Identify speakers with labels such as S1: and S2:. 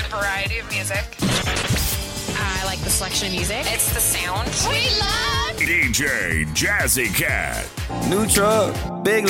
S1: variety of music.
S2: I like the selection of music.
S1: It's the sound.
S2: We love
S3: DJ Jazzy Cat.
S4: New truck, big